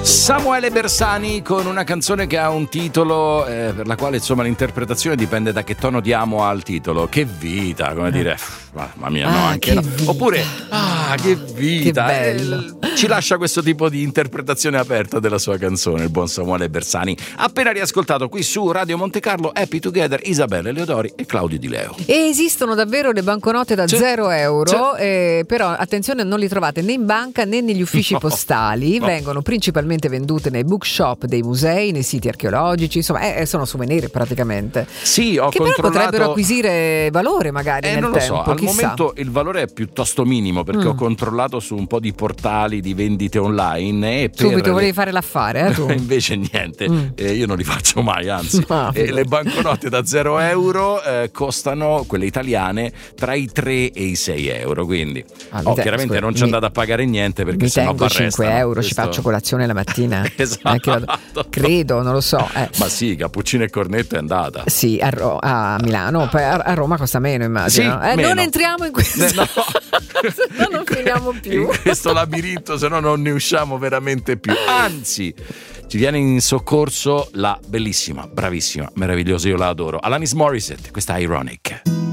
Samuele Bersani con una canzone che ha un titolo per la quale insomma l'interpretazione dipende da che tono diamo al titolo. Che vita, come dire, mamma mia, no, anche no. Oppure che vita, che bello. Ci lascia questo tipo di interpretazione aperta della sua canzone, il buon Samuele Bersani, appena riascoltato qui su Radio Monte Carlo. Happy Together, Isabella Leodori e Claudio Di Leo. E esistono davvero le banconote da 0 euro, però attenzione, non li trovate né in banca né negli uffici postali, vengono principalmente vendute nei bookshop dei musei, nei siti archeologici, insomma sono souvenir praticamente. Sì, ho che controllato. Però potrebbero acquisire valore magari nel non tempo. Lo so, al chissà. momento il valore è piuttosto minimo, perché ho controllato su un po' di portali di vendite online e subito volevi fare l'affare, tu? Invece niente, io non li faccio mai, anzi. Le banconote da 0 euro costano, quelle italiane, tra i 3 e i 6 euro, quindi chiaramente non ci andate a pagare niente, perché mi sennò tengo 5 euro, ci faccio colazione la mattina. Esatto. Credo, non lo so. Ma sì, cappuccino e cornetto è andata. Sì, a Milano, poi a Roma costa meno, immagino. Sì, meno. Non entriamo in questo. No. Se no non finiamo più. In questo labirinto, se no non ne usciamo veramente più. Anzi, ci viene in soccorso la bellissima, bravissima, meravigliosa, io la adoro, Alanis Morissette, questa è Ironic.